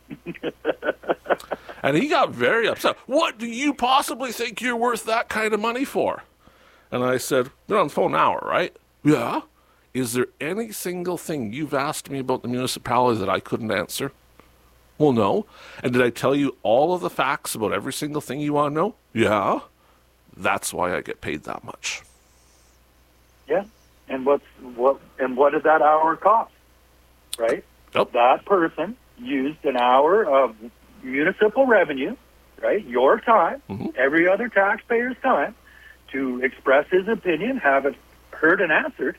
And he got very upset. What do you possibly think you're worth that kind of money for? And I said, been on the phone an hour, right? Yeah. Is there any single thing you've asked me about the municipality that I couldn't answer? Well, no. And did I tell you all of the facts about every single thing you want to know? Yeah. That's why I get paid that much. Yeah. And what did that hour cost? Right? Yep. That person used an hour of municipal revenue, right? Your time, every other taxpayer's time, to express his opinion, have it heard and answered.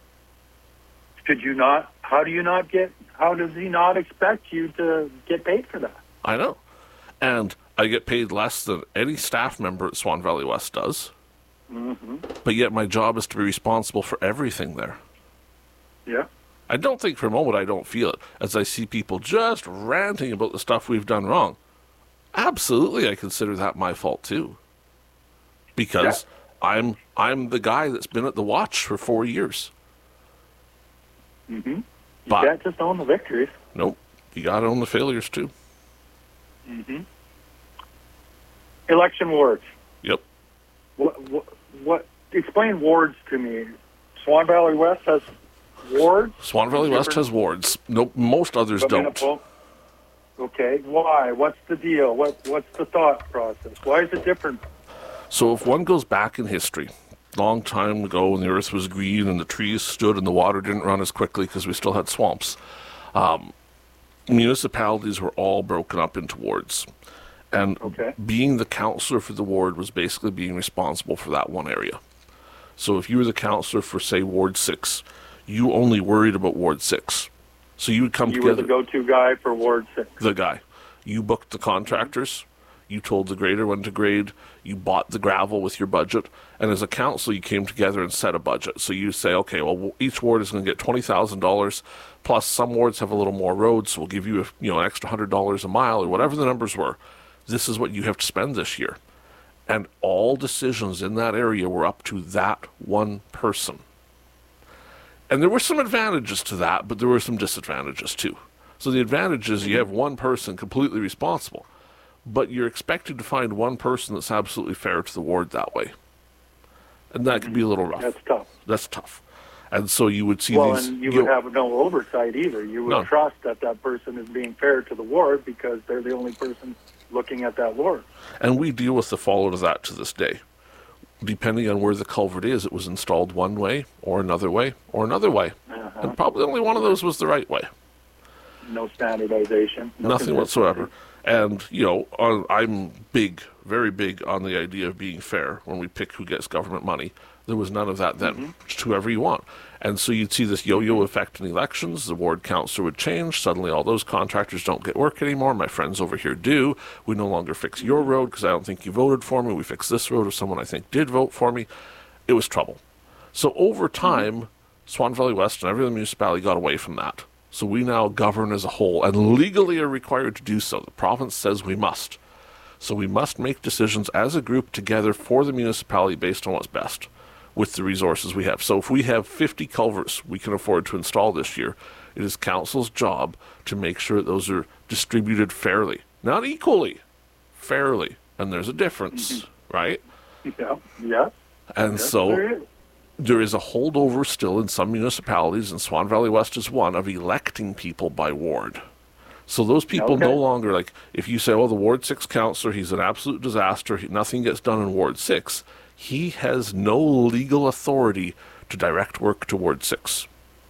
How does he not expect you to get paid for that? I know. And I get paid less than any staff member at Swan Valley West does. Mm-hmm. But yet my job is to be responsible for everything there. Yeah. I don't think for a moment I don't feel it as I see people just ranting about the stuff we've done wrong. Absolutely, I consider that my fault too. Because I'm the guy that's been at the watch for 4 years. Mm-hmm. You But can't just own the victories. nope, you got to own the failures too. Mm-hmm. Election wards. Yep. What? Explain wards to me. Swan Valley West has wards. Swan Valley West has wards. Nope, most others don't. Okay, why? What's the deal? What's the thought process? Why is it different? So if one goes back in history, long time ago when the earth was green and the trees stood and the water didn't run as quickly because we still had swamps, municipalities were all broken up into wards. And being the councillor for the ward was basically being responsible for that one area. So if you were the councillor for, say, Ward 6, you only worried about Ward 6. So you would come together. You were the go-to guy for Ward 6. The guy. You booked the contractors. You told the grader when to grade. You bought the gravel with your budget. And as a council, you came together and set a budget. So you say, okay, well, each ward is going to get $20,000, plus some wards have a little more roads, so we'll give you an extra $100 a mile, or whatever the numbers were. This is what you have to spend this year. And all decisions in that area were up to that one person. And there were some advantages to that, but there were some disadvantages too. So the advantage is you have one person completely responsible, but you're expected to find one person that's absolutely fair to the ward that way. And that can be a little rough. That's tough. And so you would see these... and you would have no oversight either. You would trust that person is being fair to the ward because they're the only person looking at that ward. And we deal with the follow to that to this day. Depending on where the culvert is, it was installed one way, or another way, or another way. And probably only one of those was the right way. No standardization. Nothing whatsoever. And, I'm big, very big on the idea of being fair when we pick who gets government money. There was none of that then. Just whoever you want. And so you'd see this yo-yo effect in elections. The ward councillor would change. Suddenly all those contractors don't get work anymore. My friends over here do. We no longer fix your road because I don't think you voted for me. We fix this road if someone I think did vote for me. It was trouble. So over time, Swan Valley West and every other municipality got away from that. So we now govern as a whole and legally are required to do so. The province says we must. So we must make decisions as a group together for the municipality based on what's best with the resources we have. So if we have 50 culverts we can afford to install this year, it is council's job to make sure that those are distributed fairly. Not equally, fairly. And there's a difference, right? Yeah. And so there is a holdover still in some municipalities, and Swan Valley West is one, of electing people by ward. So those people no longer, like, if you say, the Ward 6 councillor, he's an absolute disaster, nothing gets done in Ward 6, he has no legal authority to direct work to Ward 6.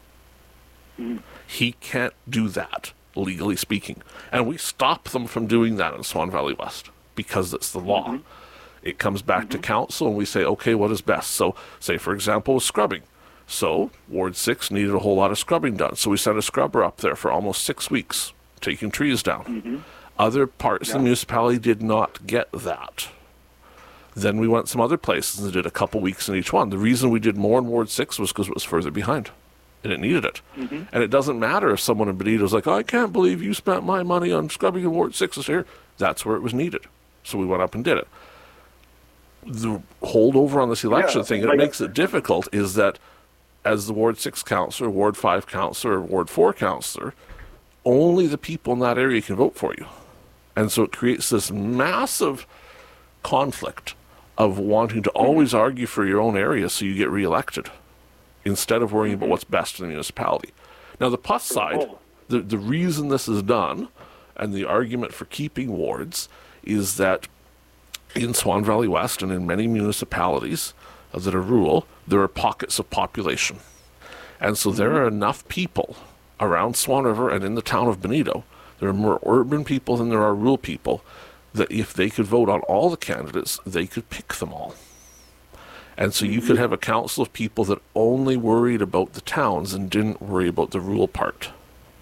He can't do that, legally speaking. And we stop them from doing that in Swan Valley West, because it's the law. It comes back to council, and we say, okay, what is best? So, say, for example, scrubbing. So, Ward 6 needed a whole lot of scrubbing done. So we sent a scrubber up there for almost 6 weeks, taking trees down. Other parts of the municipality did not get that. Then we went some other places and did a couple weeks in each one. The reason we did more in Ward 6 was because it was further behind, and it needed it. And it doesn't matter if someone in Bonito's like, I can't believe you spent my money on scrubbing in Ward 6 this year. That's where it was needed. So we went up and did it. The holdover on this election thing, and it makes it difficult, is that as the Ward 6 councillor, Ward 5 councillor, or Ward 4 councillor, only the people in that area can vote for you. And so it creates this massive conflict of wanting to always argue for your own area so you get reelected instead of worrying about what's best in the municipality. Now, the plus side, the reason this is done and the argument for keeping wards is that in Swan Valley West and in many municipalities that are rural, there are pockets of population. And so there are enough people around Swan River and in the town of Bonito, there are more urban people than there are rural people, that if they could vote on all the candidates, they could pick them all. And so you could have a council of people that only worried about the towns and didn't worry about the rural part.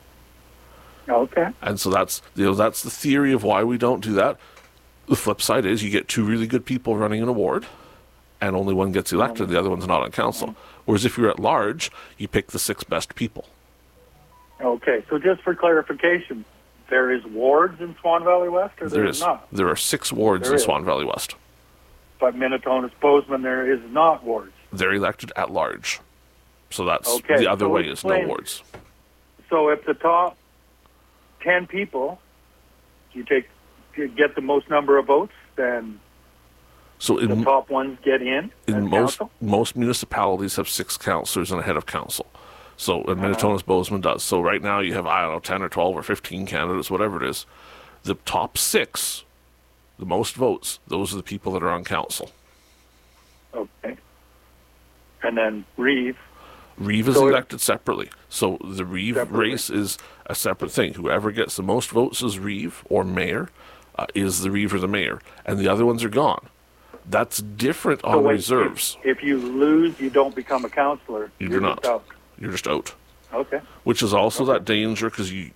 Okay. And so that's that's the theory of why we don't do that. The flip side is you get two really good people running in a ward, and only one gets elected, the other one's not on council. Whereas if you're at large, you pick the 6 best people. Okay, so just for clarification, there is wards in Swan Valley West, or there is not? There are 6 wards There in is. Swan Valley West. But Minnetonka's Bozeman, there is not wards. They're elected at large. So that's Okay, the other so way is no explain- wards. So if the top 10 people, you get the most number of votes, then So the top ones get in as council? most municipalities have 6 councillors and a head of council. So and Minnetonka's Bozeman does. So right now you have, I don't know, 10 or 12 or 15 candidates, whatever it is. The top 6, the most votes, those are the people that are on council. Okay. And then Reeve. Reeve is So elected separately. So the Reeve Separately. race is a separate thing. Whoever gets the most votes as Reeve or mayor is the Reeve or the mayor. And the other ones are gone. That's different on wait, reserves. If you lose, you don't become a councillor. You do You're not. just out. You're just out. Okay. Which is also that danger because you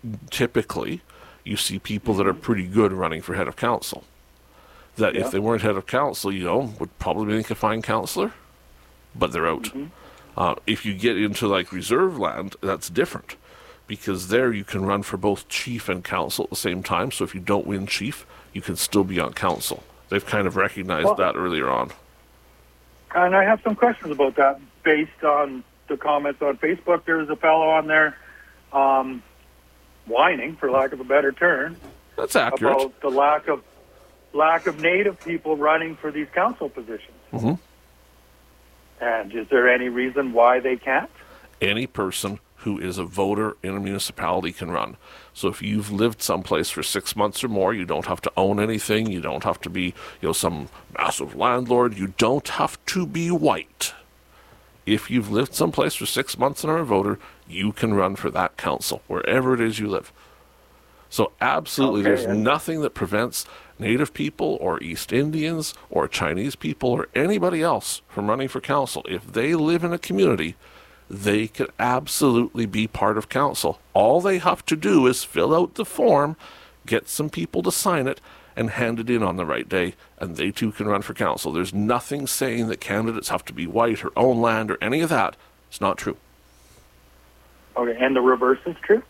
see people that are pretty good running for head of council. That Yeah. if they weren't head of council, would probably make a fine councillor, but they're out. If you get into like reserve land, that's different because there you can run for both chief and council at the same time. So if you don't win chief, you can still be on council. They've kind of recognized that earlier on. And I have some questions about that based on the comments on Facebook. There was a fellow on there whining, for lack of a better term, That's accurate. about the lack of Native people running for these council positions. Mhm. And is there any reason why they can't? Any person who is a voter in a municipality can run. So if you've lived someplace for 6 months or more, you don't have to own anything. You don't have to be, some massive landlord. You don't have to be white. If you've lived someplace for 6 months and are a voter, you can run for that council, wherever it is you live. So absolutely, Okay, there's nothing that prevents Native people or East Indians or Chinese people or anybody else from running for council. If they live in a community, they could absolutely be part of council. All they have to do is fill out the form, get some people to sign it, and hand it in on the right day, and they too can run for council. There's nothing saying that candidates have to be white or own land or any of that. It's not true. Okay, and the reverse is true?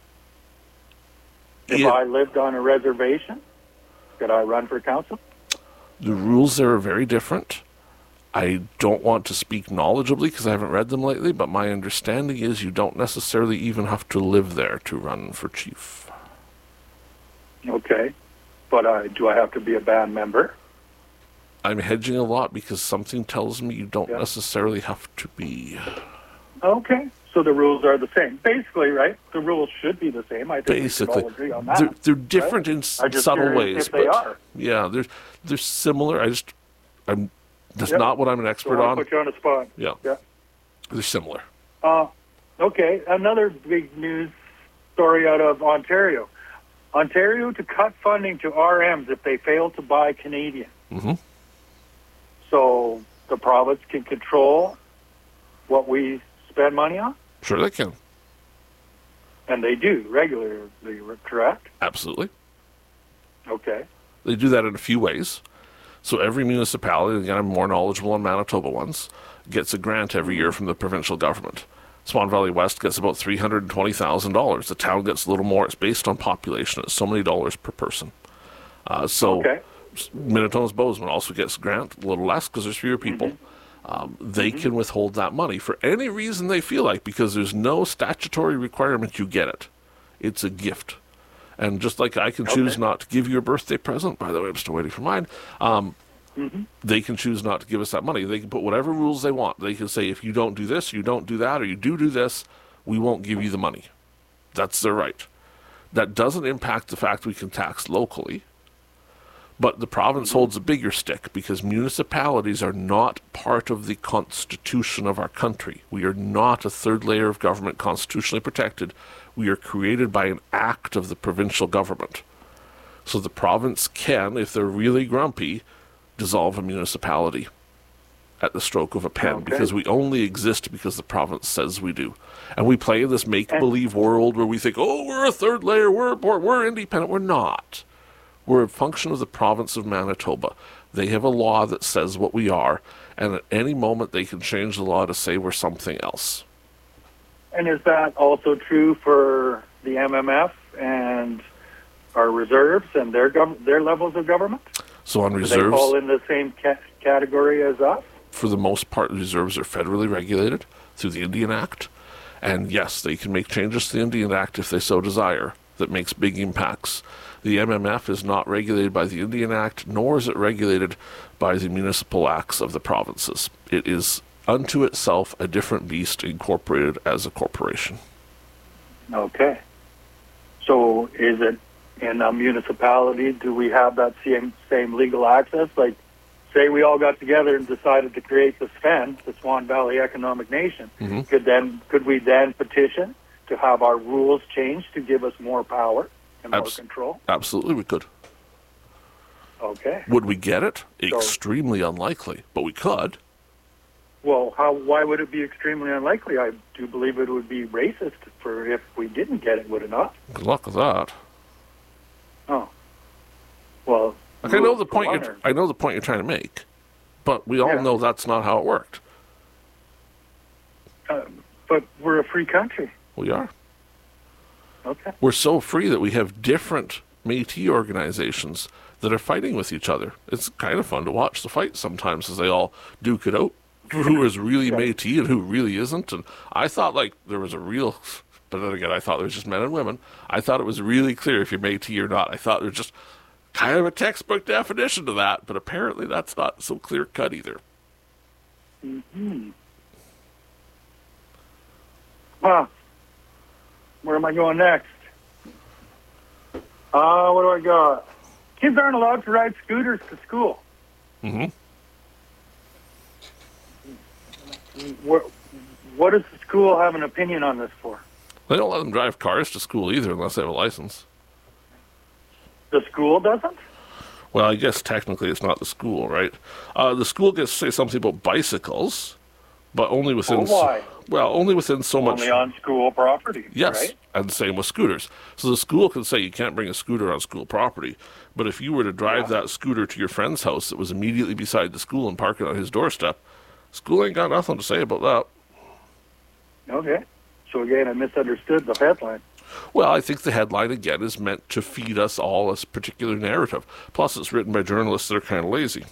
If Yeah. I lived on a reservation, could I run for council? The rules there are very different. I don't want to speak knowledgeably because I haven't read them lately, but my understanding is you don't necessarily even have to live there to run for chief. Okay. But do I have to be a band member? I'm hedging a lot because something tells me you don't necessarily have to be. Okay. So the rules are the same. Basically, right? The rules should be the same. I think we should Basically, all agree on that. they're different in I'm just subtle curious ways, if they but are. yeah, they're similar. That's Yep. not what I'm an expert So I'll on. put you on the spot. Yeah, Yeah. they're similar. Okay. Another big news story out of Ontario. Ontario to cut funding to RMs if they fail to buy Canadian. Mhm. So the province can control what we spend money on, Sure, they can. and they do regularly, correct? Absolutely. Okay. They do that in a few ways. So every municipality, again, I'm more knowledgeable on Manitoba ones, gets a grant every year from the provincial government. Swan Valley West gets about $320,000. The town gets a little more. It's based on population. It's so many dollars per person. Okay. Minnetonka's Bozeman also gets a grant, a little less because there's fewer people. They can withhold that money for any reason they feel like because there's no statutory requirement you get it. It's a gift. And just like I can choose not to give you a birthday present, by the way, I'm still waiting for mine, they can choose not to give us that money. They can put whatever rules they want. They can say, if you don't do this, you don't do that, or you do this, we won't give you the money. That's their right. That doesn't impact the fact we can tax locally, but the province holds a bigger stick because municipalities are not part of the constitution of our country. We are not a third layer of government constitutionally protected. We are created by an act of the provincial government. So the province can, if they're really grumpy, dissolve a municipality at the stroke of a pen, because we only exist because the province says we do. And we play in this make-believe world where we think, oh, we're a third layer, we're independent. We're not. We're a function of the province of Manitoba. They have a law that says what we are, and at any moment they can change the law to say we're something else. And is that also true for the MMF and our reserves and their levels of government? So on Do reserves, they fall in the same category as us? for the most part, reserves are federally regulated through the Indian Act. And yes, they can make changes to the Indian Act if they so desire that makes big impacts. The MMF is not regulated by the Indian Act, nor is it regulated by the municipal acts of the provinces. It is unto itself a different beast incorporated as a corporation. Okay. So is it in a municipality, do we have that same legal access? Like, say we all got together and decided to create the SVEN, the Swan Valley Economic Nation, could we then petition to have our rules changed to give us more power and more control? Absolutely, we could. Okay. Would we get it? Extremely unlikely, but we could. Well, why would it be extremely unlikely? I do believe it would be racist for if we didn't get it, would it not? Good luck with that. Oh. Well, like, I know the point you're trying to make, but we all know that's not how it worked. But we're a free country. We are. Okay. We're so free that we have different Métis organizations that are fighting with each other. It's kind of fun to watch the fight sometimes as they all duke it out. Who is really Métis and who really isn't. And I thought, like, there was a real... But then again, I thought there was just men and women. I thought it was really clear if you're Métis or not. I thought there was just kind of a textbook definition to that, but apparently that's not so clear-cut either. Mm-hmm. Well, where am I going next? What do I got? Kids aren't allowed to ride scooters to school. Mm-hmm. What does the school have an opinion on this for? They don't let them drive cars to school either unless they have a license. The school doesn't? Well, I guess technically it's not the school, right? The school gets to say something about bicycles, but only within... why? Only within so much... Only on school property, yes, right? And same with scooters. So the school can say you can't bring a scooter on school property, but if you were to drive that scooter to your friend's house that was immediately beside the school and park it on his doorstep, school ain't got nothing to say about that. Okay. So again, I misunderstood the headline. Well, I think the headline, again, is meant to feed us all a particular narrative. Plus, it's written by journalists that are kind of lazy.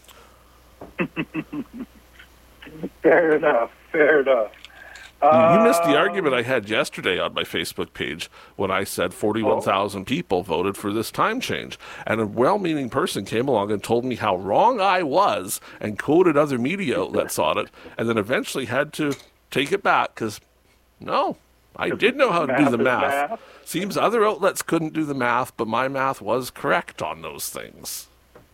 Fair enough. You missed the argument I had yesterday on my Facebook page when I said 41,000 people voted for this time change. And a well-meaning person came along and told me how wrong I was and quoted other media outlets on it, and then eventually had to take it back because, no, I did know how to do the math. Seems other outlets couldn't do the math, but my math was correct on those things.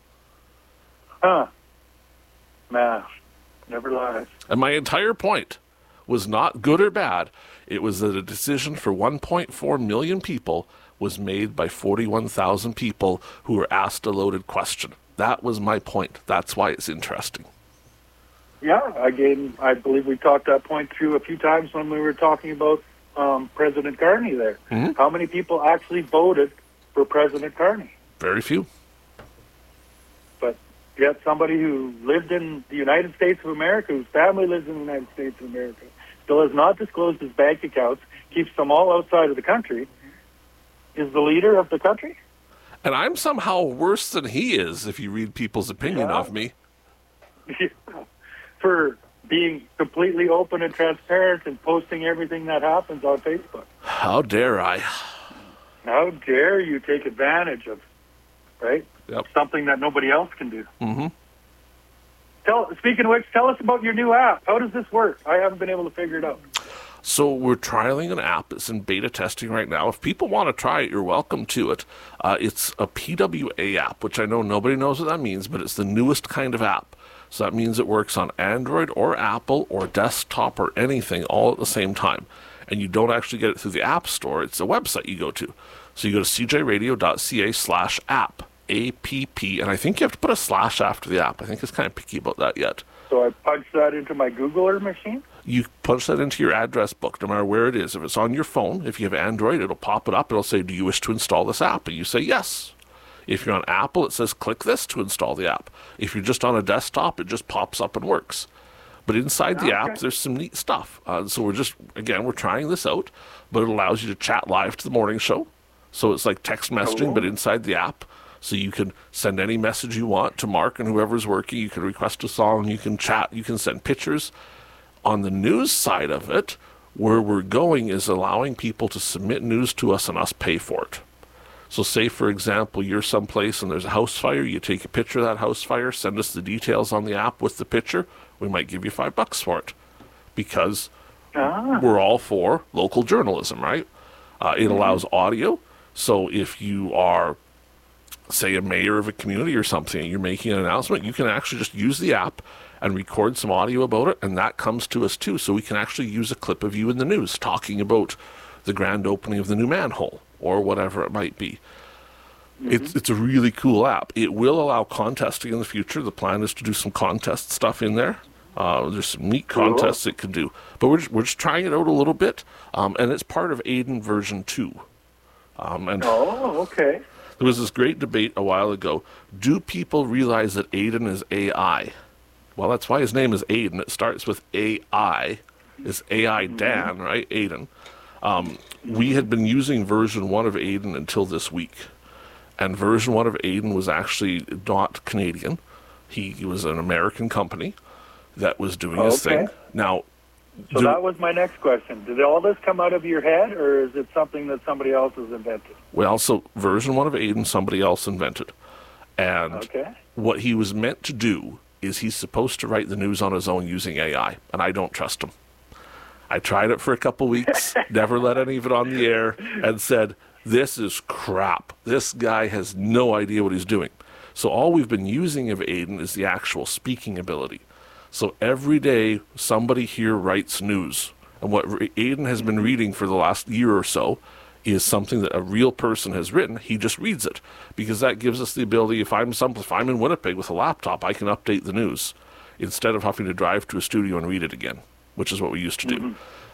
Math never lies. And my entire point was not good or bad. It was that a decision for 1.4 million people was made by 41,000 people who were asked a loaded question. That was my point. That's why it's interesting. Yeah, again, I believe we talked that point through a few times when we were talking about President Carney there. Mm-hmm. How many people actually voted for President Carney? Very few. But yet somebody who lived in the United States of America, whose family lives in the United States of America, still has not disclosed his bank accounts, keeps them all outside of the country, is the leader of the country? And I'm somehow worse than he is, if you read people's opinion of me. For being completely open and transparent and posting everything that happens on Facebook. How dare I? How dare you take advantage of, right? Yep. Something that nobody else can do. Mm-hmm. Speaking of which, tell us about your new app. How does this work? I haven't been able to figure it out. So we're trialing an app. It's in beta testing right now. If people want to try it, you're welcome to it. It's a PWA app, which I know nobody knows what that means, but it's the newest kind of app. So that means it works on Android or Apple or desktop or anything all at the same time. And you don't actually get it through the App Store. It's a website you go to. So you go to cjradio.ca/app, A-P-P, and I think you have to put a slash after the app. I think it's kind of picky about that yet. So I punch that into my Googler machine? You punch that into your address book, no matter where it is. If it's on your phone, if you have Android, it'll pop it up. It'll say, do you wish to install this app? And you say yes. If you're on Apple, it says click this to install the app. If you're just on a desktop, it just pops up and works. But inside the app, there's some neat stuff. So we're trying this out, but it allows you to chat live to the morning show. So it's like text messaging, but inside the app. So you can send any message you want to Mark and whoever's working. You can request a song. You can chat. You can send pictures. On the news side of it, where we're going is allowing people to submit news to us and us pay for it. So say, for example, you're someplace and there's a house fire. You take a picture of that house fire, send us the details on the app with the picture. We might give you $5 for it because we're all for local journalism, right? It allows audio. So if you are, say, a mayor of a community or something, and you're making an announcement, you can actually just use the app and record some audio about it, and that comes to us too. So we can actually use a clip of you in the news talking about the grand opening of the new manhole or whatever it might be. It's a really cool app. It will allow contesting in the future. The plan is to do some contest stuff in there. There's some neat contests it can do. But we're just trying it out a little bit, and it's part of Aiden version 2. Okay. There was this great debate a while ago. Do people realize that Aiden is AI? Well, that's why his name is Aiden. It starts with AI. It's AI Dan, right? Aiden. We had been using version 1 of Aiden until this week. And version 1 of Aiden was actually not Canadian. He was an American company that was doing his thing. Now, so that was my next question. Did all this come out of your head, or is it something that somebody else has invented? Well, so version 1 of Aiden, somebody else invented. And what he was meant to do is he's supposed to write the news on his own using AI, and I don't trust him. I tried it for a couple weeks, never let any of it on the air, and said, this is crap. This guy has no idea what he's doing. So all we've been using of Aiden is the actual speaking ability. So every day, somebody here writes news. And what Aiden has been reading for the last year or so is something that a real person has written. He just reads it because that gives us the ability, if I'm in Winnipeg with a laptop, I can update the news instead of having to drive to a studio and read it again, which is what we used to do.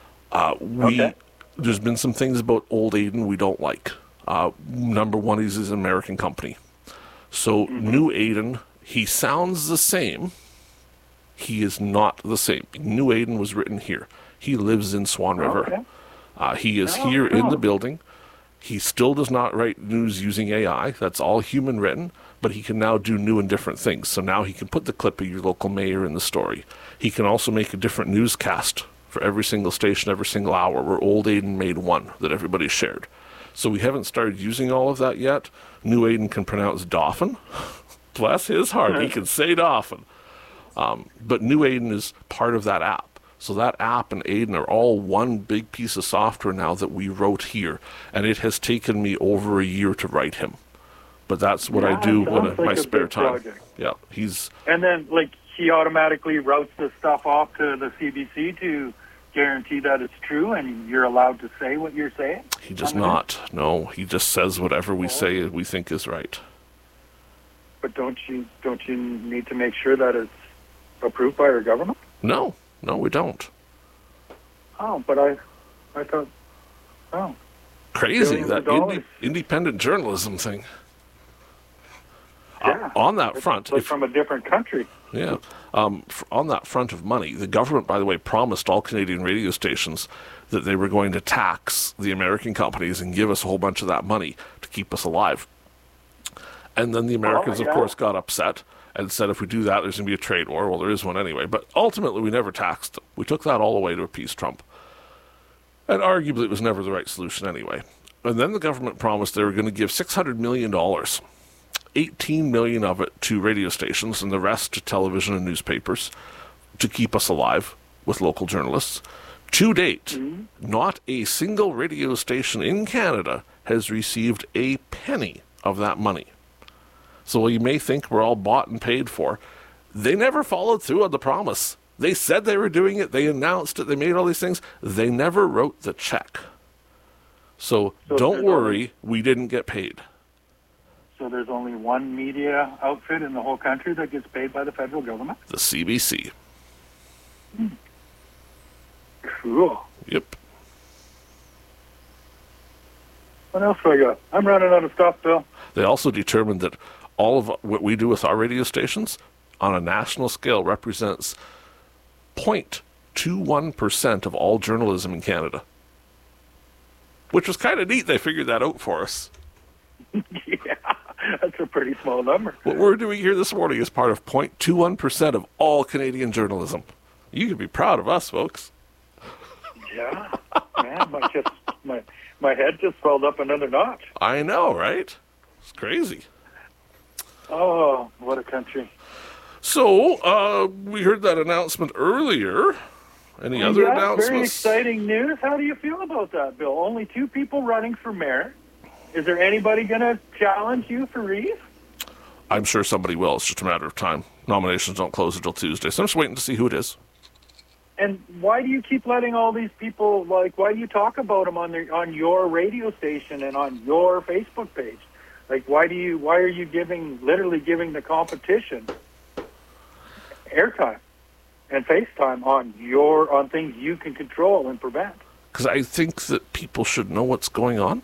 There's been some things about old Aiden we don't like. Number one, he's an American company. So new Aiden, he sounds the same. He is not the same. New Aiden was written here. He lives in Swan River. He is here in the building. He still does not write news using AI. That's all human written, but he can now do new and different things. So now he can put the clip of your local mayor in the story. He can also make a different newscast for every single station, every single hour, where old Aiden made one that everybody shared. So we haven't started using all of that yet. New Aiden can pronounce Dauphin. Bless his heart, he can say Dauphin. But New Aiden is part of that app. So that app and Aiden are all one big piece of software now that we wrote here. And it has taken me over a year to write him. But that's what I do in my spare time. Project. Yeah, And then, he automatically routes this stuff off to the CBC to guarantee that it's true and you're allowed to say what you're saying? He does not. No, he just says whatever we say we think is right. But don't you need to make sure that it's approved by our government? No, we don't. Oh, but I thought, crazy, that independent journalism thing. Yeah, on that front. From a different country. Yeah. On that front of money, the government, by the way, promised all Canadian radio stations that they were going to tax the American companies and give us a whole bunch of that money to keep us alive. And then the Americans, of course, got upset and said if we do that, there's going to be a trade war. Well, there is one anyway. But ultimately, we never taxed them. We took that all away to appease Trump. And arguably, it was never the right solution anyway. And then the government promised they were going to give $600 million, $18 million of it to radio stations and the rest to television and newspapers to keep us alive with local journalists. To date, not a single radio station in Canada has received a penny of that money. So while you may think we're all bought and paid for, they never followed through on the promise. They said they were doing it, they announced it, they made all these things. They never wrote the check. So don't worry, we didn't get paid. So there's only one media outfit in the whole country that gets paid by the federal government? The CBC. Cool. Yep. What else do I got? I'm running out of stuff, Bill. They also determined that all of what we do with our radio stations on a national scale represents 0.21% of all journalism in Canada. Which was kind of neat. They figured that out for us. Yeah, that's a pretty small number. What we're doing here this morning is part of 0.21% of all Canadian journalism. You can be proud of us, folks. Yeah, man, my head just swelled up another notch. I know, right? It's crazy. Oh, what a country. So, we heard that announcement earlier. Any other announcements? Very exciting news. How do you feel about that, Bill? Only 2 people running for mayor. Is there anybody going to challenge you for Reeve? I'm sure somebody will. It's just a matter of time. Nominations don't close until Tuesday, so I'm just waiting to see who it is. And why do you keep letting all these people, why do you talk about them on your radio station and on your Facebook page? Why are you literally giving the competition airtime and FaceTime on things you can control and prevent? Because I think that people should know what's going on.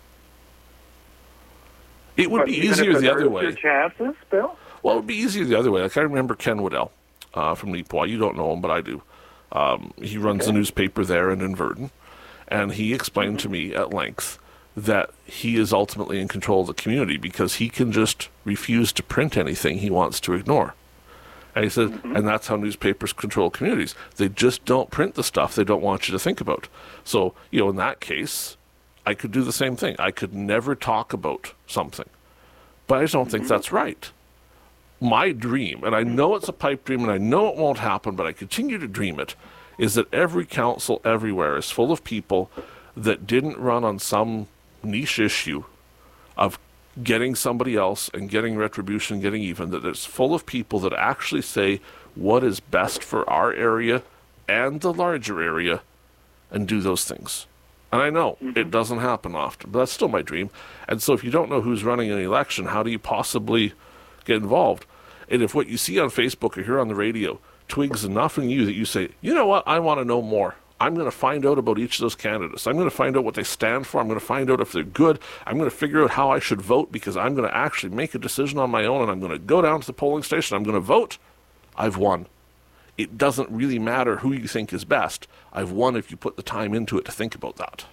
It would be easier the other way. Your chances, Bill? Well, it would be easier the other way. I remember Ken Waddell from Neepawa. You don't know him, but I do. He runs a newspaper there in Inverton, and he explained to me at length that he is ultimately in control of the community because he can just refuse to print anything he wants to ignore. And he said, and that's how newspapers control communities. They just don't print the stuff they don't want you to think about. So, in that case, I could do the same thing. I could never talk about something. But I just don't think that's right. My dream, and I know it's a pipe dream and I know it won't happen, but I continue to dream it, is that every council everywhere is full of people that didn't run on some niche issue of getting somebody else and getting retribution, getting even, that it's full of people that actually say what is best for our area and the larger area and do those things. And I know it doesn't happen often, but that's still my dream. And so if you don't know who's running an election, how do you possibly get involved? And if what you see on Facebook or hear on the radio twigs enough in you that you say, you know what, I want to know more. I'm going to find out about each of those candidates. I'm going to find out what they stand for. I'm going to find out if they're good. I'm going to figure out how I should vote because I'm going to actually make a decision on my own and I'm going to go down to the polling station. I'm going to vote. I've won. It doesn't really matter who you think is best. I've won if you put the time into it to think about that.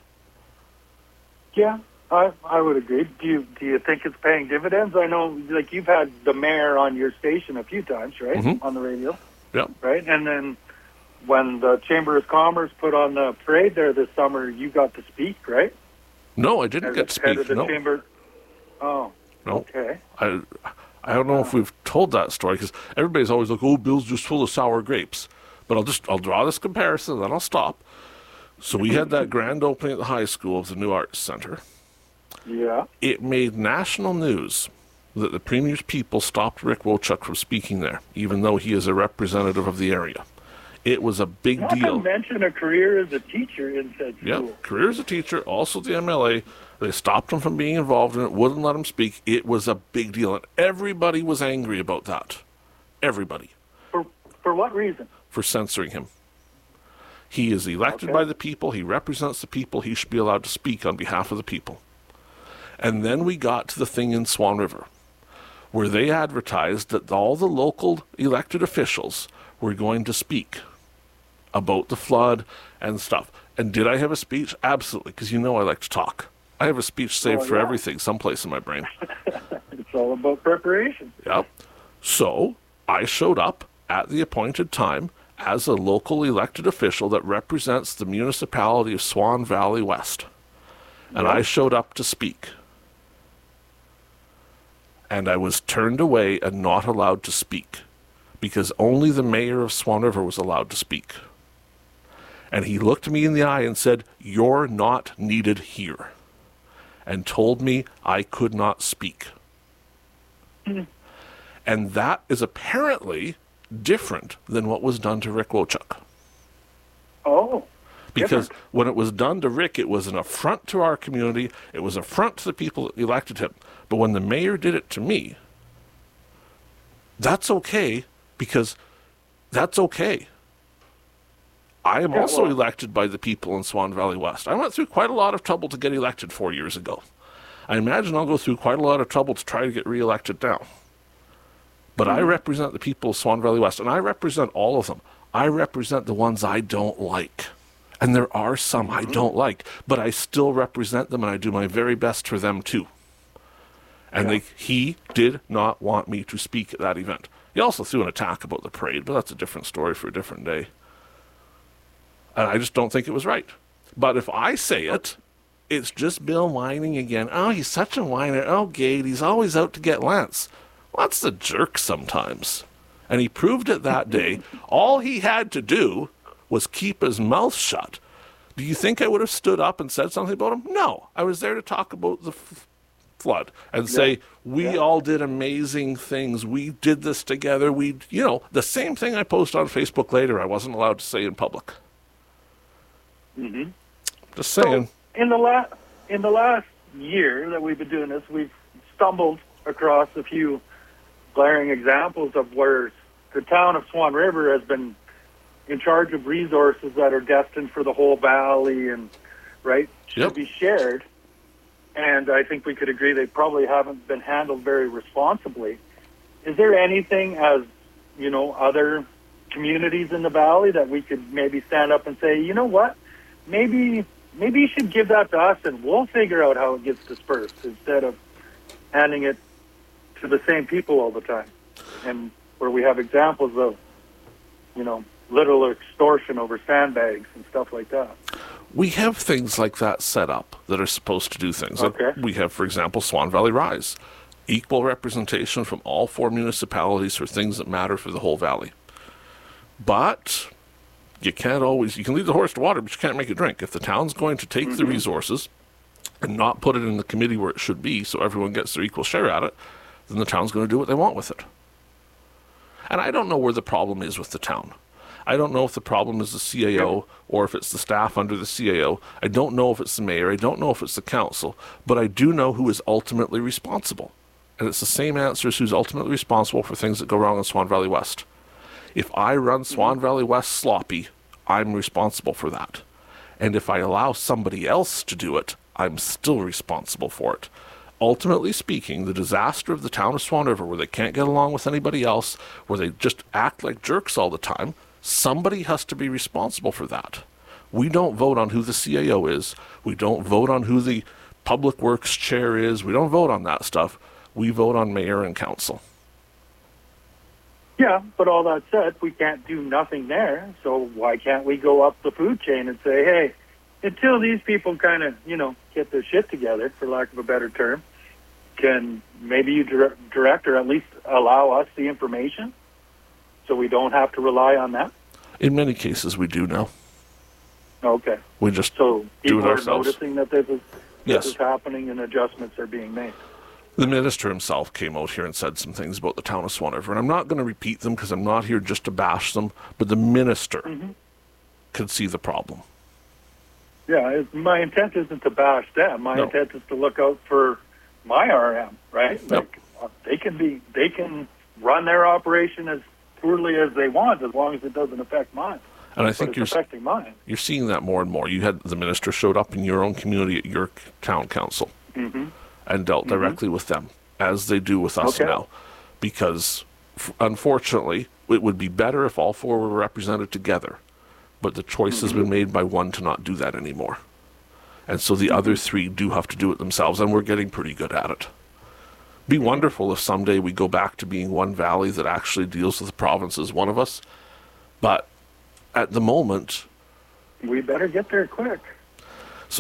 Yeah, I would agree. Do you think it's paying dividends? I know, you've had the mayor on your station a few times, right, on the radio? Yeah. Right, and then when the Chamber of Commerce put on the parade there this summer, you got to speak, right? No, I didn't get to speak. Head of the no. Chamber. Oh, no. Okay. I don't know if we've told that story because everybody's always like, "Oh, Bill's just full of sour grapes." But I'll draw this comparison, then I'll stop. So we had that grand opening at the high school of the new arts center. Yeah. It made national news that the Premier's people stopped Rick Wochuk from speaking there, even though he is a representative of the area. It was a big deal. Not to mention a career as a teacher in said school. Yeah, career as a teacher, also the MLA. They stopped him from being involved in it, wouldn't let him speak. It was a big deal, and everybody was angry about that. Everybody. For what reason? For censoring him. He is elected by the people. He represents the people. He should be allowed to speak on behalf of the people. And then we got to the thing in Swan River, where they advertised that all the local elected officials were going to speak about the flood and stuff. And did I have a speech? Absolutely, because I like to talk. I have a speech saved for everything, someplace in my brain. It's all about preparation. Yep. So I showed up at the appointed time as a local elected official that represents the municipality of Swan Valley West. And I showed up to speak. And I was turned away and not allowed to speak because only the mayor of Swan River was allowed to speak. And he looked me in the eye and said, "You're not needed here," and told me I could not speak. And that is apparently different than what was done to Rick Wochuk. Oh. Because different. when it was done to Rick, it was an affront to our community. It was an affront to the people that elected him. But when the mayor did it to me, that's okay, because that's okay. I am also elected by the people in Swan Valley West. I went through quite a lot of trouble to get elected 4 years ago. I imagine I'll go through quite a lot of trouble to try to get reelected now. But I represent the people of Swan Valley West, and I represent all of them. I represent the ones I don't like. And there are some I don't like, but I still represent them, and I do my very best for them too. And he did not want me to speak at that event. He also threw an attack about the parade, but that's a different story for a different day. And I just don't think it was right. But if I say it, it's just Bill whining again. "Oh, he's such a whiner. Oh, Gade, he's always out to get Lance." Well, that's the jerk sometimes. And he proved it that day. All he had to do was keep his mouth shut. Do you think I would have stood up and said something about him? No. I was there to talk about the flood and say, we all did amazing things. We did this together. The same thing I post on Facebook later, I wasn't allowed to say in public. Just saying. So in the last year that we've been doing this, we've stumbled across a few glaring examples of where the town of Swan River has been in charge of resources that are destined for the whole valley and should be shared. And I think we could agree they probably haven't been handled very responsibly. Is there anything, as other communities in the valley, that we could maybe stand up and say, you know what, maybe you should give that to us and we'll figure out how it gets dispersed, instead of handing it to the same people all the time? And where we have examples of, literal extortion over sandbags and stuff like that. We have things like that set up that are supposed to do things. Okay. We have, for example, Swan Valley Rise. Equal representation from all 4 municipalities for things that matter for the whole valley. But you can lead the horse to water, but you can't make it drink. If the town's going to take the resources and not put it in the committee where it should be so everyone gets their equal share at it, then the town's going to do what they want with it. And I don't know where the problem is with the town. I don't know if the problem is the CAO or if it's the staff under the CAO. I don't know if it's the mayor. I don't know if it's the council. But I do know who is ultimately responsible. And it's the same answer as who's ultimately responsible for things that go wrong in Swan Valley West. If I run Swan Valley West sloppy, I'm responsible for that. And if I allow somebody else to do it, I'm still responsible for it. Ultimately speaking, the disaster of the town of Swan River, where they can't get along with anybody else, where they just act like jerks all the time, somebody has to be responsible for that. We don't vote on who the CAO is. We don't vote on who the Public Works chair is. We don't vote on that stuff. We vote on mayor and council. Yeah, but all that said, we can't do nothing there. So why can't we go up the food chain and say, hey, until these people kind of, get their shit together, for lack of a better term, can maybe you direct or at least allow us the information so we don't have to rely on that? In many cases, we do now. Okay. We just so do people it are ourselves. Noticing that this is happening and adjustments are being made. The minister himself came out here and said some things about the town of Swan River, and I'm not going to repeat them because I'm not here just to bash them, but the minister could see the problem. Yeah, my intent isn't to bash them. My intent is to look out for my RM, right? Yep. They can run their operation as poorly as they want, as long as it doesn't affect mine. And I think it's affecting mine. You're seeing that more and more. You had the minister showed up in your own community at your town council and dealt directly with them, as they do with us now. Because, unfortunately, it would be better if all 4 were represented together. But the choice has been made by one to not do that anymore. And so the other 3 do have to do it themselves, and we're getting pretty good at it. Be wonderful if someday we go back to being one valley that actually deals with the province as one of us. But at the moment... we better get there quick. So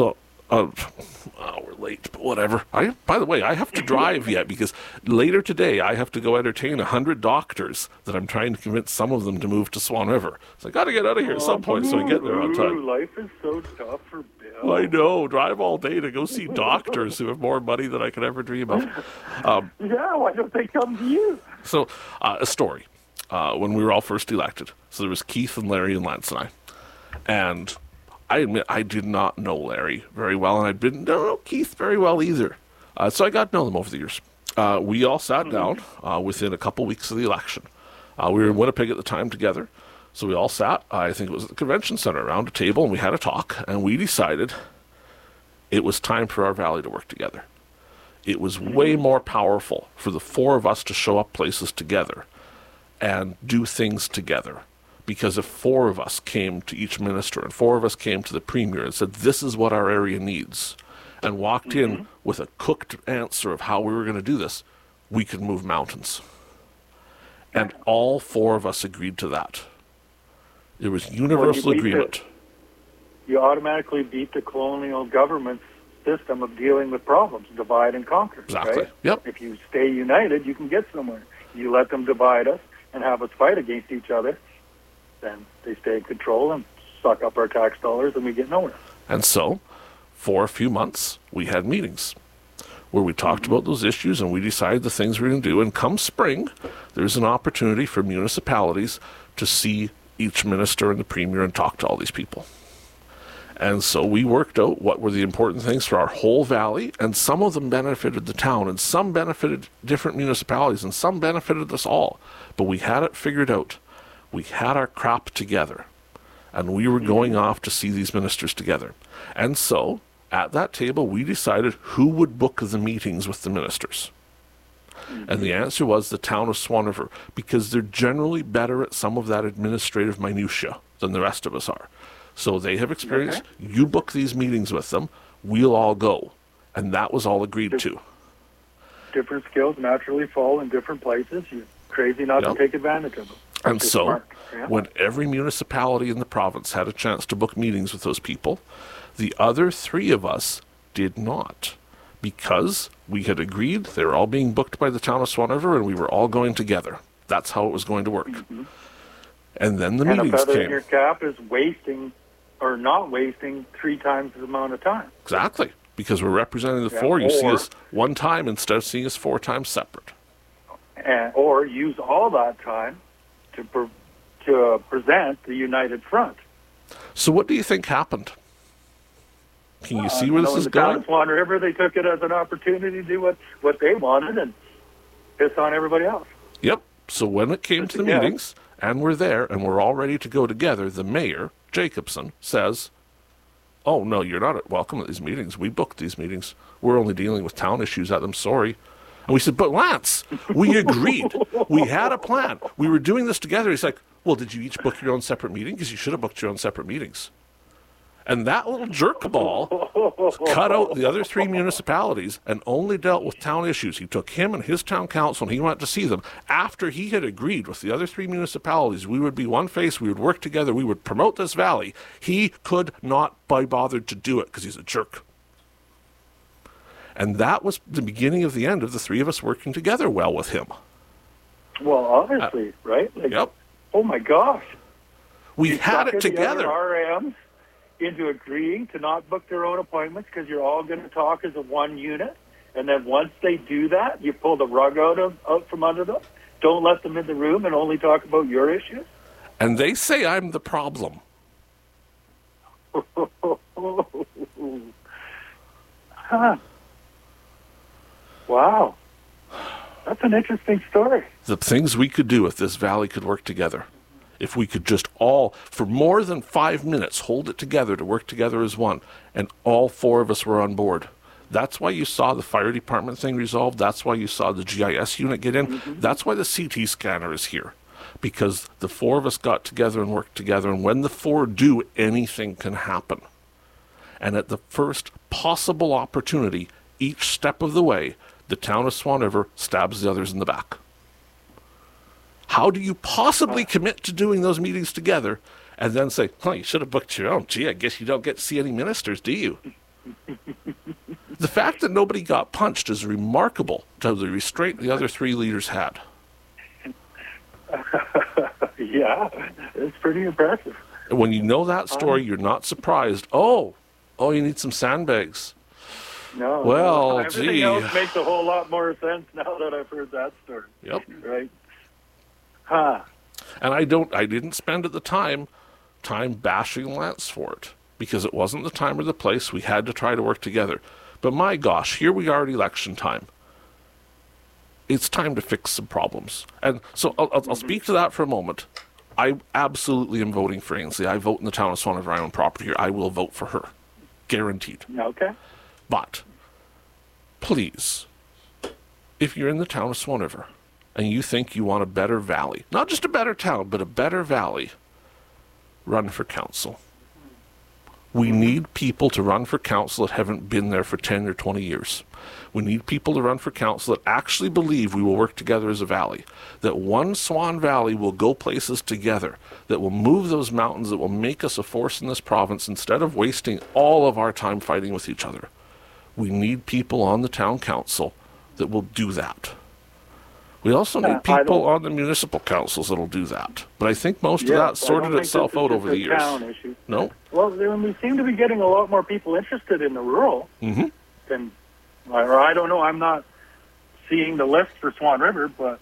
We're late, but whatever. By the way, I have to drive yet because later today I have to go entertain 100 doctors that I'm trying to convince some of them to move to Swan River. So I got to get out of here at some point so I get there on time. Life is so tough for Bill. I know. Drive all day to go see doctors who have more money than I could ever dream of. Yeah, why don't they come to you? So, a story. When we were all first elected. So there was Keith and Larry and Lance and I. And I admit I did not know Larry very well, and I didn't know Keith very well either. So I got to know them over the years. We all sat down within a couple weeks of the election. We were in Winnipeg at the time together. So we all sat, I think it was at the convention center, around a table, and we had a talk, and we decided it was time for our valley to work together. It was way more powerful for the four of us to show up places together and do things together. Because if four of us came to each minister and four of us came to the premier and said, this is what our area needs, and walked in with a cooked answer of how we were going to do this, we could move mountains. And all four of us agreed to that. There was universal agreement. You automatically beat the colonial government's system of dealing with problems, divide and conquer. Exactly. Right? Yep. If you stay united, you can get somewhere. You let them divide us and have us fight against each other, then they stay in control and suck up our tax dollars and we get nowhere. And so, for a few months, we had meetings where we talked about those issues and we decided the things we were going to do. And come spring, there's an opportunity for municipalities to see each minister and the premier and talk to all these people. And so we worked out what were the important things for our whole valley, and some of them benefited the town, and some benefited different municipalities, and some benefited us all. But we had it figured out. We had our crap together, and we were going off to see these ministers together. And so, at that table, we decided who would book the meetings with the ministers. And the answer was the town of Swan River, because they're generally better at some of that administrative minutia than the rest of us are. So they have experience. Okay. You book these meetings with them, we'll all go. And that was all agreed to. Different skills naturally fall in different places. You're crazy not to take advantage of them. And so, when every municipality in the province had a chance to book meetings with those people, the other three of us did not. Because we had agreed they were all being booked by the town of Swan River and we were all going together. That's how it was going to work. And then the meetings came. And a feather in your cap is wasting or not wasting 3 times the amount of time. Exactly. Because we're representing the four. You see us one time instead of seeing us 4 times separate. Or use all that time to present the United Front. So what do you think happened? Can you see where this is going? In Swan River, they took it as an opportunity to do what they wanted and piss on everybody else. Yep. So when it came to the meetings, and we're there, and we're all ready to go together, the mayor, Jacobson, says, oh, no, you're not welcome at these meetings. We booked these meetings. We're only dealing with town issues at them. Sorry. And we said, but Lance, we agreed. We had a plan. We were doing this together. He's like, well, did you each book your own separate meeting? Because you should have booked your own separate meetings. And that little jerkball cut out the other 3 municipalities and only dealt with town issues. He took him and his town council and he went to see them. After he had agreed with the other 3 municipalities, we would be one face, we would work together, we would promote this valley. He could not be bothered to do it because he's a jerk. And that was the beginning of the end of the 3 of us working together well with him. Well, obviously, right? Like, yep. Oh, my gosh. We had it together. RMs into agreeing to not book their own appointments because you're all going to talk as a one unit. And then once they do that, you pull the rug out from under them. Don't let them in the room and only talk about your issues. And they say I'm the problem. Huh. Wow. That's an interesting story. The things we could do if this valley could work together. If we could just all, for more than 5 minutes, hold it together to work together as one, and all 4 of us were on board. That's why you saw the fire department thing resolved. That's why you saw the GIS unit get in. That's why the CT scanner is here. Because the 4 of us got together and worked together, and when the 4 do, anything can happen. And at the first possible opportunity, each step of the way, the town of Swan River stabs the others in the back. How do you possibly commit to doing those meetings together and then say, you should have booked your own. Gee, I guess you don't get to see any ministers, do you? The fact that nobody got punched is remarkable to the restraint the other three leaders had. Yeah, it's pretty impressive. And when you know that story, you're not surprised. Oh, you need some sandbags. No. Well, everything gee. else makes a whole lot more sense now that I've heard that story. Yep. Right. Huh. And I didn't spend at the time bashing Lance for it, because it wasn't the time or the place. We had to try to work together. But my gosh, here we are at election time. It's time to fix some problems. And so I'll speak to that for a moment. I absolutely am voting for Ainsley. I vote in the town of Swan River. I own property here. I will vote for her. Guaranteed. Okay. But, please, if you're in the town of Swan River and you think you want a better valley, not just a better town, but a better valley, run for council. We need people to run for council that haven't been there for 10 or 20 years. We need people to run for council that actually believe we will work together as a valley, that one Swan Valley will go places together, that will move those mountains, that will make us a force in this province instead of wasting all of our time fighting with each other. We need people on the town council that will do that. We also need people on the municipal councils that will do that. But I think most of that sorted itself out over the years. Issue. No? Well, we seem to be getting a lot more people interested in the rural than, or I don't know, I'm not seeing the list for Swan River, but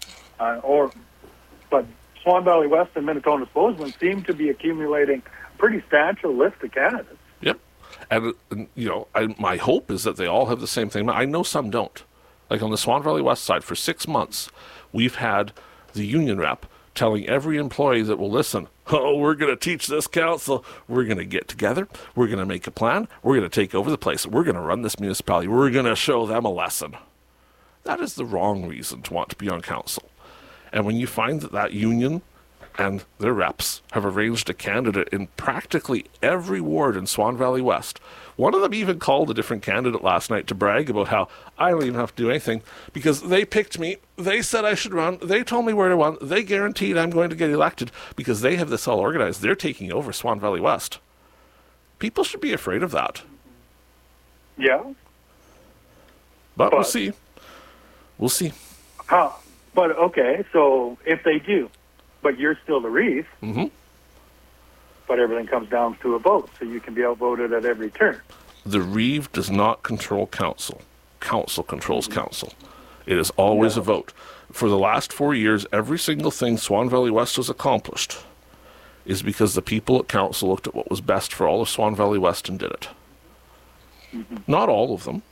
Swan Valley West and Minnetonka's Bozeman seem to be accumulating a pretty substantial list of candidates. Yep. And my hope is that they all have the same thing. I know some don't. Like on the Swan Valley West side, for 6 months, we've had the union rep telling every employee that will listen, we're going to teach this council, we're going to get together, we're going to make a plan, we're going to take over the place, we're going to run this municipality, we're going to show them a lesson. That is the wrong reason to want to be on council. And when you find that union and their reps have arranged a candidate in practically every ward in Swan Valley West. One of them even called a different candidate last night to brag about how I don't even have to do anything because they picked me, they said I should run, they told me where to run, they guaranteed I'm going to get elected because they have this all organized. They're taking over Swan Valley West. People should be afraid of that. Yeah. But we'll see. We'll see. But, okay, so if they do, but you're still the reeve, but everything comes down to a vote, so you can be outvoted at every turn. The reeve does not control council. Council controls council. It is always a vote. For the last 4 years, every single thing Swan Valley West has accomplished is because the people at council looked at what was best for all of Swan Valley West and did it. Not all of them.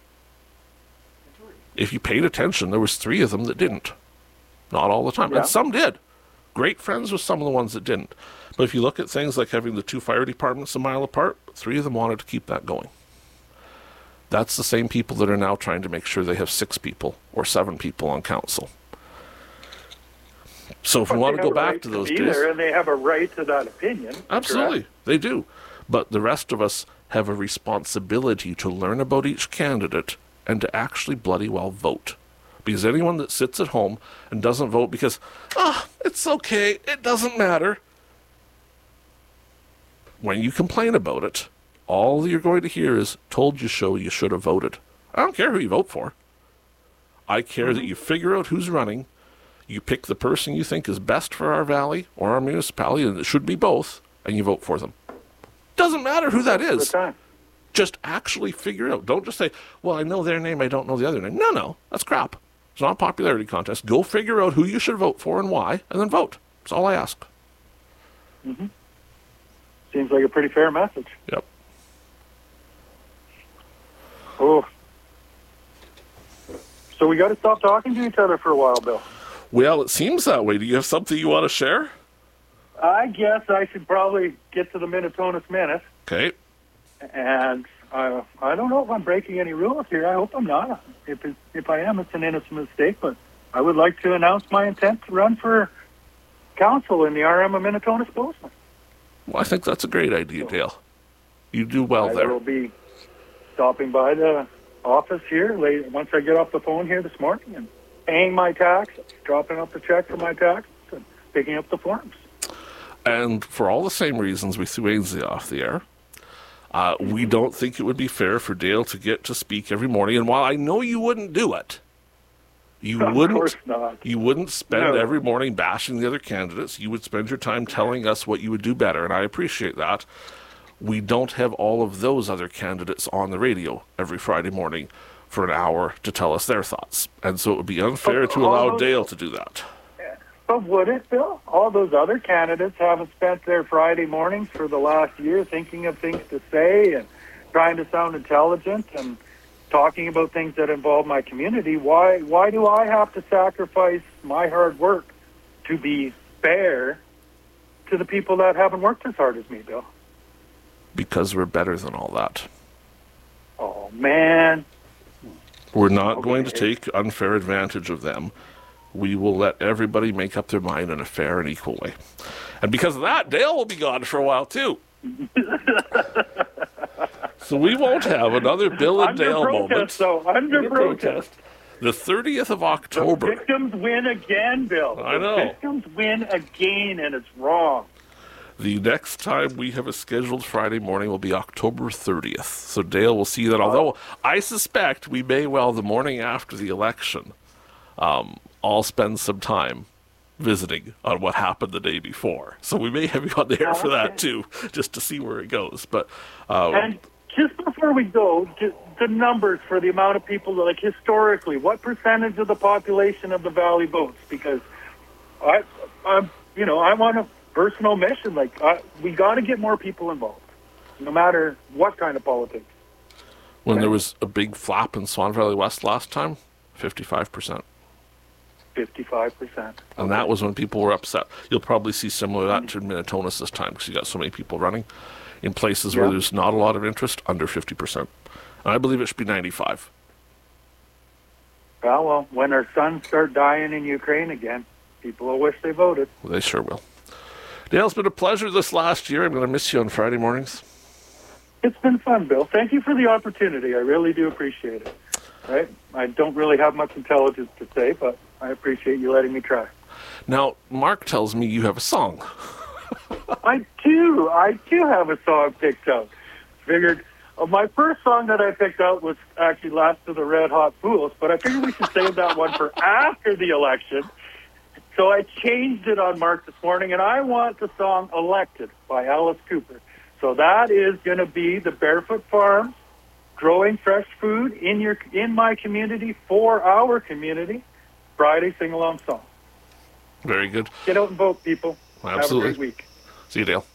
If you paid attention, there was 3 of them that didn't. Not all the time. And some did. Great friends with some of the ones that didn't. But if you look at things like having the 2 fire departments a mile apart, 3 of them wanted to keep that going. That's the same people that are now trying to make sure they have 6 people or 7 people on council. So if we want to go back to those days... And they have a right to that opinion. Absolutely. Correct? They do. But the rest of us have a responsibility to learn about each candidate and to actually bloody well vote. Because anyone that sits at home and doesn't vote because, it's okay, it doesn't matter. When you complain about it, all you're going to hear is, told you so, you should have voted. I don't care who you vote for. I care that you figure out who's running, you pick the person you think is best for our valley or our municipality, and it should be both, and you vote for them. Doesn't matter who that is. Just actually figure it out. Don't just say, well, I know their name, I don't know the other name. No, that's crap. It's not a popularity contest. Go figure out who you should vote for and why, and then vote. That's all I ask. Seems like a pretty fair message. Yep. Oh. So we got to stop talking to each other for a while, Bill. Well, it seems that way. Do you have something you want to share? I guess I should probably get to the Minnetonka's Minute. Okay. And I don't know if I'm breaking any rules here. I hope I'm not. If I am, it's an innocent mistake. But I would like to announce my intent to run for council in the RM of Minnetonka's Bozeman. Well, I think that's a great idea, Dale. You do well there. I will be stopping by the office here later, once I get off the phone here this morning and paying my taxes, dropping up the check for my taxes, and picking up the forms. And for all the same reasons we threw Ainsley off the air, We don't think it would be fair for Dale to get to speak every morning. And while I know you wouldn't do it, you wouldn't spend every morning bashing the other candidates. You would spend your time telling us what you would do better, and I appreciate that. We don't have all of those other candidates on the radio every Friday morning for an hour to tell us their thoughts. And so it would be unfair to allow Dale to do that. But would it, Bill? All those other candidates haven't spent their Friday mornings for the last year thinking of things to say and trying to sound intelligent and talking about things that involve my community. Why do I have to sacrifice my hard work to be fair to the people that haven't worked as hard as me, Bill? Because we're better than all that. Oh, man. We're not going to take unfair advantage of them. We will let everybody make up their mind in a fair and equal way. And because of that, Dale will be gone for a while, too. So we won't have another Bill and Dale moment. Under protest. The 30th of October. The victims win again, Bill. I know. The victims win again, and it's wrong. The next time we have a scheduled Friday morning will be October 30th. So Dale will see that, although I suspect we may well, the morning after the election, all spend some time visiting on what happened the day before. So we may have you on the air for that, too, just to see where it goes. But and just before we go, the numbers for the amount of people, like historically, what percentage of the population of the Valley votes? Because I want a personal mission. Like, we got to get more people involved, no matter what kind of politics. When there was a big flap in Swan Valley West last time, 55%. 55%. And that was when people were upset. You'll probably see similar to that to Minnetonka this time because you got so many people running. In places where there's not a lot of interest, under 50%. And I believe it should be 95%. Well, when our sons start dying in Ukraine again, people will wish they voted. Well, they sure will. Dale, it's been a pleasure this last year. I'm going to miss you on Friday mornings. It's been fun, Bill. Thank you for the opportunity. I really do appreciate it. Right? I don't really have much intelligence to say, but I appreciate you letting me try. Now, Mark tells me you have a song. I do have a song picked out. Figured my first song that I picked out was actually Last of the Red Hot Fools, but I figured we should save that one for after the election. So I changed it on Mark this morning, and I want the song Elected by Alice Cooper. So that is going to be the Barefoot Farms, growing fresh food in my community for our community, Friday sing-along song. Very good. Get out and vote, people. Absolutely. Have a great week. See you, Dale.